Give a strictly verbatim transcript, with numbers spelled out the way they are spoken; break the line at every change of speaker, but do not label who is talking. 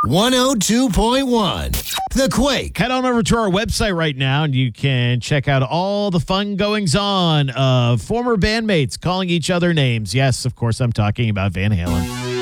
one oh two point one The Quake.
Head on over to our website right now, and you can check out all the fun goings-on of former bandmates calling each other names. Yes, of course, I'm talking about Van Halen.